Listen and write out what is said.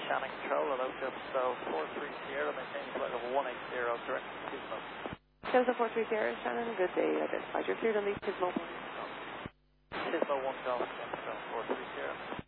Shannon Control, hello, Joseph 430, maintain flight of 180, direct to Gizmo. Joseph 430, Shannon, good day, identified. You're cleared on these Gizmo. Gizmo 1 Golf, 430.